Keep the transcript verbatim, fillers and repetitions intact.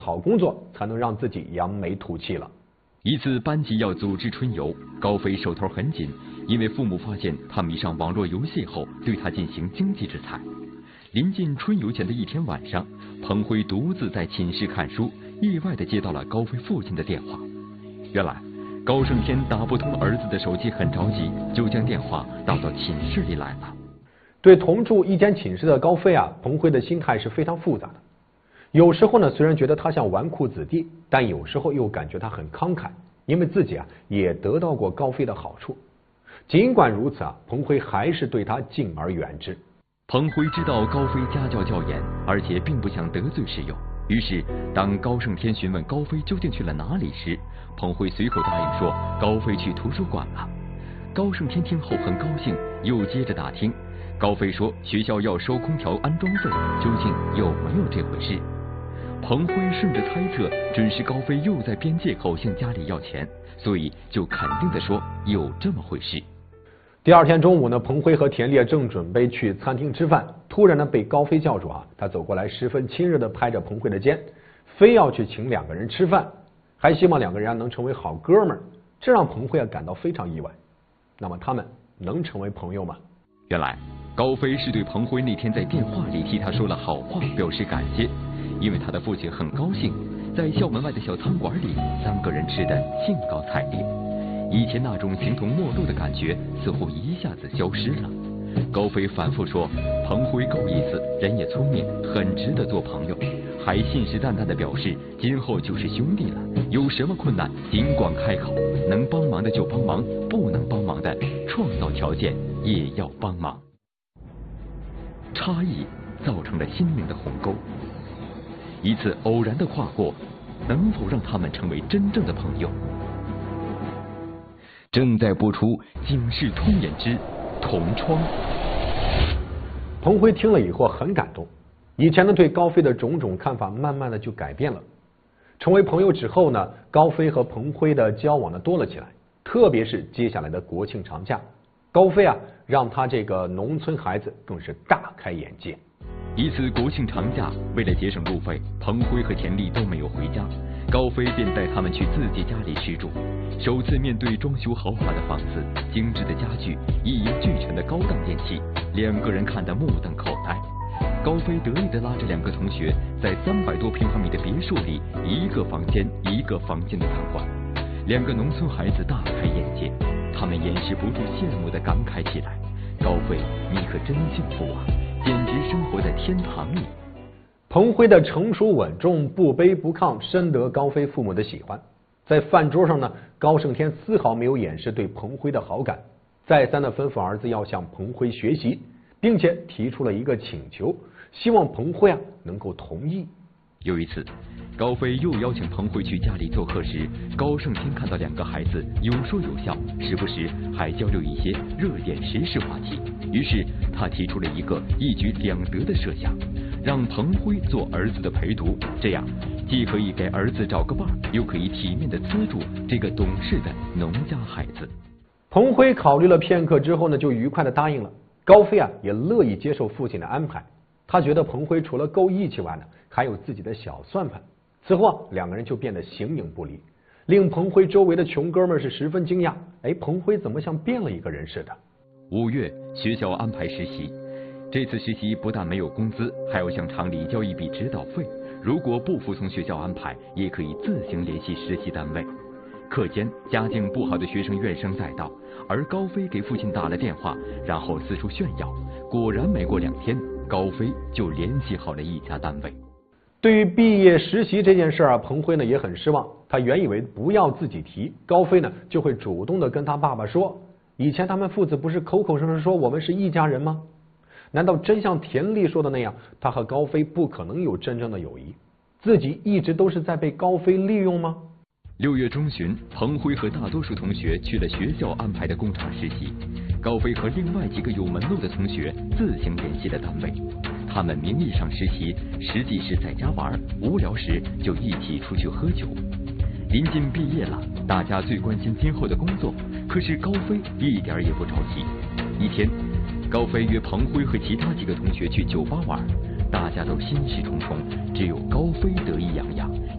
好工作，才能让自己扬眉吐气了。 一次班级要组织春游，高飞手头很紧，因为父母发现他迷上网络游戏后，对他进行经济制裁。临近春游前的一天晚上，彭辉独自在寝室看书，意外地接到了高飞父亲的电话。原来高胜天打不通儿子的手机，很着急，就将电话打到寝室里来了。 对同住一间寝室的高飞啊，彭辉的心态是非常复杂的。有时候呢，虽然觉得他像纨绔子弟，但有时候又感觉他很慷慨，因为自己啊也得到过高飞的好处。尽管如此啊，彭辉还是对他敬而远之。 彭辉知道高飞家教较严，而且并不想得罪室友，于是当高胜天询问高飞究竟去了哪里时，彭辉随口答应说高飞去图书馆了。高胜天听后很高兴，又接着打听高飞说学校要收空调安装费，究竟有没有这回事。彭辉顺着猜测，准是高飞又在编借口向家里要钱，所以就肯定地说有这么回事。 第二天中午呢，彭辉和田烈正准备去餐厅吃饭，突然呢被高飞叫住啊，他走过来，十分亲热地拍着彭辉的肩，非要去请两个人吃饭，还希望两个人能成为好哥们儿，这让彭辉啊感到非常意外。那么他们能成为朋友吗？ 原来高飞是对彭辉那天在电话里替他说了好话表示感谢，因为他的父亲很高兴，在校门外的小餐馆里，三个人吃得兴高采烈。以前那种形同陌路的感觉似乎一下子消失了。高飞反复说彭辉够意思，人也聪明，很值得做朋友，还信誓旦旦地表示今后就是兄弟了，有什么困难尽管开口，能帮忙的就帮忙，不能帮忙的创造条件也要帮忙。差异造成了心灵的鸿沟，一次偶然的跨过，能否让他们成为真正的朋友？正在播出《警世通言之同窗》。 彭辉听了以后很感动，以前呢对高飞的种种看法慢慢的就改变了。成为朋友之后呢，高飞和彭辉的交往呢多了起来，特别是接下来的国庆长假，高飞啊让他这个农村孩子更是大开眼界。 一次国庆长假，为了节省路费，彭辉和田丽都没有回家，高飞便带他们去自己家里吃住。首次面对装修豪华的房子、精致的家具、一应俱全的高档电器，两个人看得目瞪口呆。高飞得意地拉着两个同学，在三百多平方米的别墅里，一个房间一个房间的参观。两个农村孩子大开眼界，他们掩饰不住羡慕地感慨起来：高飞，你可真幸福啊，简直生活在天堂里。 彭辉的成熟稳重、不卑不亢，深得高飞父母的喜欢。在饭桌上呢，高胜天丝毫没有掩饰对彭辉的好感，再三的吩咐儿子要向彭辉学习，并且提出了一个请求，希望彭辉啊能够同意。 有一次，高飞又邀请彭辉去家里做客时，高胜天看到两个孩子有说有笑，时不时还交流一些热点时事话题，于是他提出了一个一举两得的设想，让彭辉做儿子的陪读，这样既可以给儿子找个伴，又可以体面的资助这个懂事的农家孩子。 彭辉考虑了片刻之后呢，就愉快的答应了。高飞啊也乐意接受父亲的安排，他觉得彭辉除了够义气外呢，还有自己的小算盘。此后啊，两个人就变得形影不离，令彭辉周围的穷哥们是十分惊讶。哎，彭辉怎么像变了一个人似的？ 五月，学校安排实习，这次实习不但没有工资，还要向厂里交一笔指导费。如果不服从学校安排，也可以自行联系实习单位。课间，家境不好的学生怨声载道，而高飞给父亲打了电话，然后四处炫耀。果然没过两天，高飞就联系好了一家单位。 对于毕业实习这件事啊，彭辉呢也很失望。他原以为不要自己提，高飞呢就会主动的跟他爸爸说，以前他们父子不是口口声声说我们是一家人吗？难道真像田丽说的那样，他和高飞不可能有真正的友谊？自己一直都是在被高飞利用吗？ 六月中旬，彭辉和大多数同学去了学校安排的工厂实习，高飞和另外几个有门路的同学自行联系了单位。他们名义上实习，实际是在家玩，无聊时就一起出去喝酒。临近毕业了，大家最关心今后的工作，可是高飞一点也不着急。一天，高飞约彭辉和其他几个同学去酒吧玩，大家都心事重重，只有高飞得意洋洋。